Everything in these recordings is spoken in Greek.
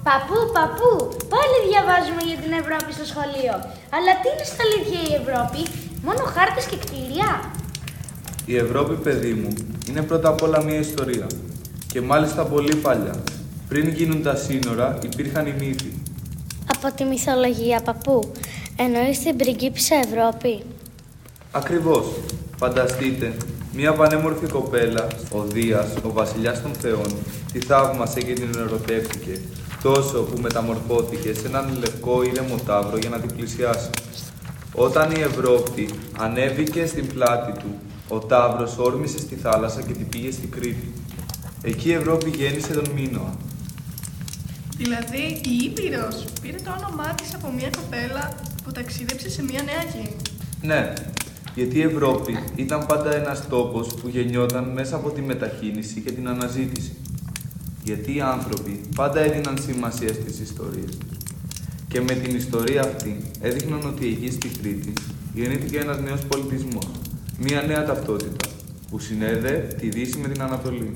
Παππού, πάλι διαβάζουμε για την Ευρώπη στο σχολείο. Αλλά τι είναι στα αλήθεια η Ευρώπη, μόνο χάρτες και κτίρια? Η Ευρώπη, παιδί μου, είναι πρώτα απ' όλα μια ιστορία. Και μάλιστα πολύ παλιά. Πριν γίνουν τα σύνορα, υπήρχαν οι μύθοι. Από τη μυθολογία, παππού, εννοείς την πριγκίπισσα Ευρώπη? Ακριβώς. Φανταστείτε, μια πανέμορφη κοπέλα, ο Δίας, ο βασιλιάς των θεών, τη θαύμασε και την ερωτεύτηκε, τόσο που μεταμορφώθηκε σε έναν λευκό ήρεμο ταύρο για να την πλησιάσει. Όταν η Ευρώπη ανέβηκε στην πλάτη του, ο ταύρος όρμησε στη θάλασσα και την πήγε στην Κρήτη. Εκεί η Ευρώπη γέννησε τον Μίνωα. Δηλαδή, η Ήπειρος πήρε το όνομά της από μια κοπέλα που ταξίδεψε σε μια νέα γη. Ναι, γιατί η Ευρώπη ήταν πάντα ένας τόπος που γεννιόταν μέσα από τη μετακίνηση και την αναζήτηση. Γιατί οι άνθρωποι πάντα έδιναν σημασία στις ιστορίες τους. Και με την ιστορία αυτή έδειχναν ότι εκεί στη Κρήτη γεννήθηκε ένας νέος πολιτισμός, μια νέα ταυτότητα που συνέδεε τη Δύση με την Ανατολή.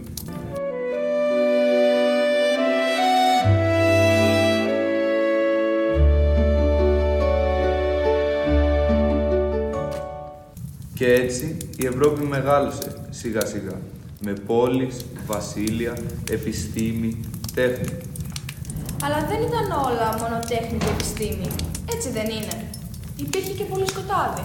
Και έτσι η Ευρώπη μεγάλωσε σιγά σιγά, με πόλεις, βασίλεια, επιστήμη, τέχνη. Αλλά δεν ήταν όλα μόνο τέχνη και επιστήμη. Έτσι δεν είναι? Υπήρχε και πολύ σκοτάδι.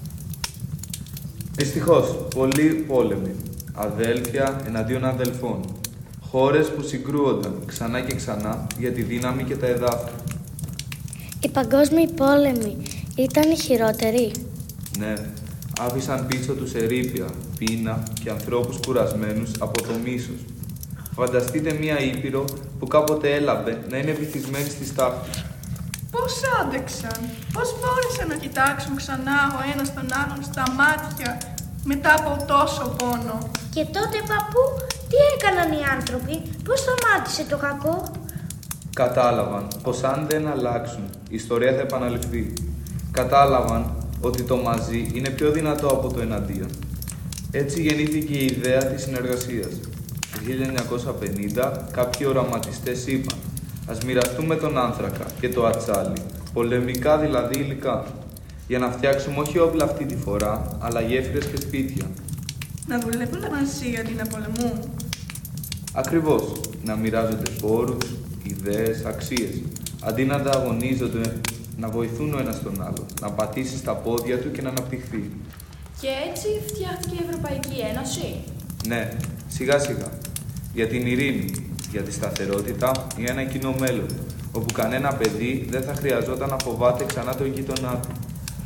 Δυστυχώς, πολλοί πόλεμοι, αδέλφια εναντίον αδελφών, χώρες που συγκρούονταν ξανά και ξανά για τη δύναμη και τα εδάφη. Οι παγκόσμιοι πόλεμοι ήταν οι χειρότεροι. Ναι, άφησαν πίσω τους ερήπια, πείνα και ανθρώπους κουρασμένους από το μίσος. Φανταστείτε μία Ήπειρο που κάποτε έλαμπε να είναι βυθισμένη στη στάχτη. Πώς άντεξαν, πώς μπόρεσαν να κοιτάξουν ξανά ο ένας τον άλλον στα μάτια μετά από τόσο πόνο? Και τότε, παππού, τι έκαναν οι άνθρωποι, πώς σταμάτησε το κακό? Κατάλαβαν πως αν δεν αλλάξουν, η ιστορία θα επαναληφθεί. Κατάλαβαν ότι το μαζί είναι πιο δυνατό από το εναντίον. Έτσι γεννήθηκε η ιδέα της συνεργασίας. Το 1950 κάποιοι οραματιστές είπαν «Ας μοιραστούμε τον άνθρακα και το ατσάλι, πολεμικά δηλαδή υλικά, για να φτιάξουμε όχι όπλα αυτή τη φορά, αλλά γέφυρες και σπίτια». Να δουλεύουν μαζί αντί να πολεμούν. Ακριβώς, να μοιράζονται πόρους, ιδέες, αξίες, αντί να ανταγωνίζονται, να βοηθούν ο ένας τον άλλο, να πατήσει στα πόδια του και να αναπτυχθεί. Και έτσι φτιάχτηκε η Ευρωπαϊκή Ένωση. Ναι, σιγά σιγά. Για την ειρήνη, για τη σταθερότητα, για ένα κοινό μέλλον, όπου κανένα παιδί δεν θα χρειαζόταν να φοβάται ξανά τον γείτονά του.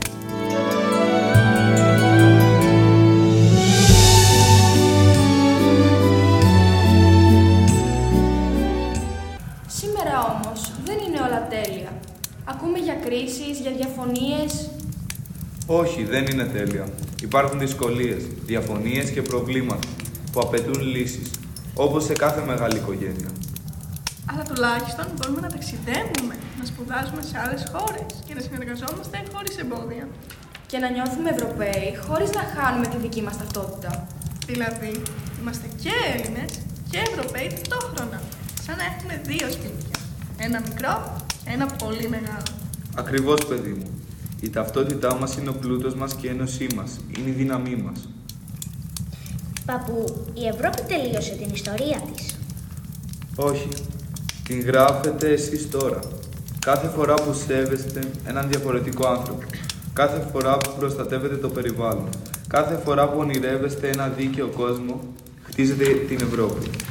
Σήμερα όμως δεν είναι όλα τέλεια. Ακούμε για κρίσεις, για διαφωνίες. Όχι, δεν είναι τέλεια. Υπάρχουν δυσκολίες, διαφωνίες και προβλήματα που απαιτούν λύσεις, όπως σε κάθε μεγάλη οικογένεια. Αλλά τουλάχιστον μπορούμε να ταξιδεύουμε, να σπουδάζουμε σε άλλες χώρες και να συνεργαζόμαστε χωρίς εμπόδια. Και να νιώθουμε Ευρωπαίοι χωρίς να χάνουμε τη δική μας ταυτότητα. Δηλαδή, είμαστε και Έλληνες και Ευρωπαίοι ταυτόχρονα, σαν να έχουμε δύο σπίτια. Ένα μικρό, ένα πολύ μεγάλο. Ακριβώς, παιδί μου. Η ταυτότητά μας είναι ο πλούτος μας και η ένωσή μας. Είναι η δύναμή μας. Παππού, η Ευρώπη τελείωσε την ιστορία της? Όχι. Την γράφετε εσείς τώρα. Κάθε φορά που σέβεστε έναν διαφορετικό άνθρωπο. Κάθε φορά που προστατεύετε το περιβάλλον. Κάθε φορά που ονειρεύεστε ένα δίκαιο κόσμο, χτίζετε την Ευρώπη.